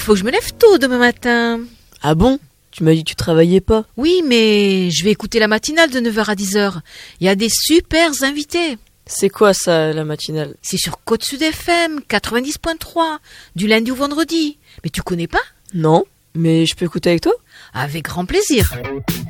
faut que je me lève tôt demain matin. Ah bon? Tu m'as dit que tu travaillais pas. Oui, mais je vais écouter la matinale de 9h à 10h. Il y a des super invités. C'est quoi ça, la matinale? C'est sur Côte Sud FM 90.3, du lundi au vendredi. Mais tu connais pas? Non, mais je peux écouter avec toi? Avec grand plaisir.